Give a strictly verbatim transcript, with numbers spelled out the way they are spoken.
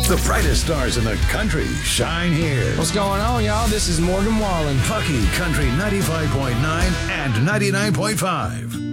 The brightest stars in the country shine here. What's going on, y'all? This is Morgan Wallen. Pucky Country ninety-five point nine and ninety-nine point five.